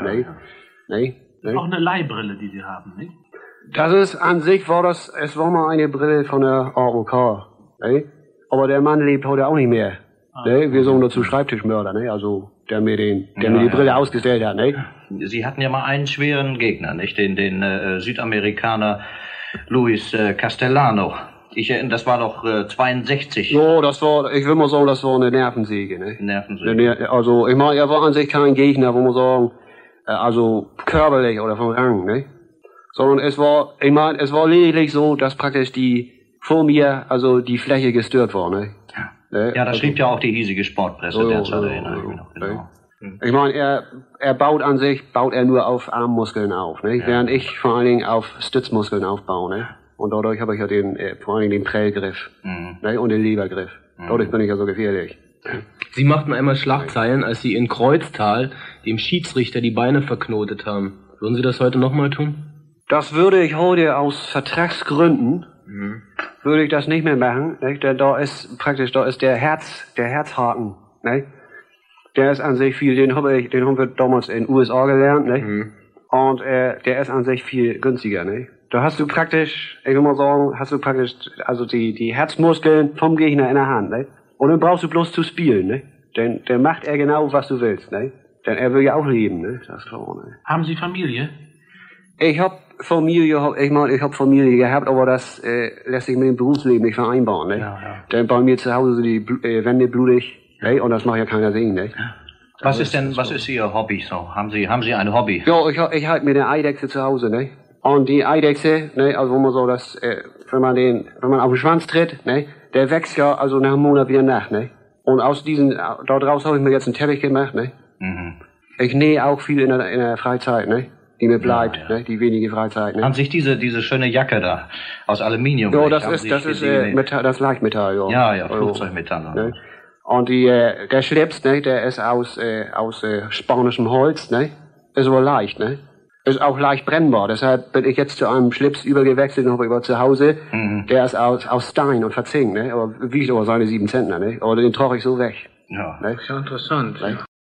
ne? Ne? Auch eine Leihbrille, die Sie haben, nicht? Das ist, an sich es war mal eine Brille von der AOK, ne? Aber der Mann lebt heute auch nicht mehr, ne? Wir suchen nur zu Schreibtischmörder, ne? Also, der mir die Brille ausgestellt hat, ne? Sie hatten ja mal einen schweren Gegner, nicht? Den Südamerikaner Luis Castellano. Ich erinnere, das war doch 62. Ja, ich will mal sagen, das war eine Nervensäge, ne? Nervensäge. Also, ich meine, er war an sich kein Gegner, wo man sagen, also körperlich oder vom Rang, ne? Sondern es war lediglich so, dass praktisch vor mir, also die Fläche gestört war, ne? Ja, das schrieb ja auch die hiesige Sportpresse derzeit, erinnere ich mich noch, genau. Ich meine, er baut nur auf Armmuskeln auf, ne? Ja. Während ich vor allen Dingen auf Stützmuskeln aufbaue, ne? Und dadurch habe ich ja vor allen Dingen den Prellgriff, ne? Und den Lebergriff. Dadurch bin ich ja so gefährlich. Sie machten einmal Schlagzeilen, als Sie in Kreuztal dem Schiedsrichter die Beine verknotet haben. Würden Sie das heute nochmal tun? Das würde ich heute aus Vertragsgründen, würde ich das nicht mehr machen, nicht? Denn da ist der Herzhaken, nicht? Der ist an sich den haben wir damals in den USA gelernt, nicht? Und der ist an sich viel günstiger, nicht? Da hast du praktisch, ich will mal sagen, also die Herzmuskeln vom Gegner in der Hand, nicht? Und dann brauchst du bloß zu spielen, ne? Denn der macht er genau, was du willst, ne? Denn er will ja auch leben, ne? Das ist klar, ne? Haben Sie Familie? Ich hab Familie gehabt, aber das lässt sich mit dem Berufsleben nicht vereinbaren, ne? Ja. Denn bei mir zu Hause sind die Wände blutig, ne? Und das macht ja keiner sehen, ne? Ja. Was ist Ihr Hobby so? Haben Sie ein Hobby? Ja, ich halt mir eine Eidechse zu Hause, ne? Und die Eidechse, ne, also wo man so wenn man auf den Schwanz tritt, ne? Der wächst ja also nach einem Monat wieder nach, ne? Und da draus habe ich mir jetzt einen Teppich gemacht, ne? Ich nähe auch viel in der Freizeit, ne? Die mir bleibt, ne? Die wenige Freizeit, ne? Haben sich diese schöne Jacke da aus Aluminium? Ja, das ist Metall, das Leichtmetall, ja. Ja, Flugzeugmetall. Ne? Und der Schlips, ne? Der ist aus spanischem Holz, ne? Ist aber leicht, ne? Ist auch leicht brennbar, deshalb bin ich jetzt zu einem Schlips übergewechselt, noch über zu Hause. Der ist aus Stein und verzinkt, ne? Aber wiegt aber seine 7 Zentner, ne? Aber den trage ich so weg. Ja. Ne? Ja, interessant. Ne?